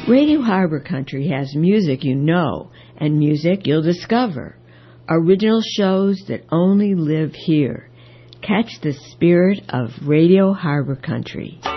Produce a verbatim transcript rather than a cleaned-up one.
Radio Harbor Country has music you know and music you'll discover. Original shows that only live here. Catch the spirit of Radio Harbor Country.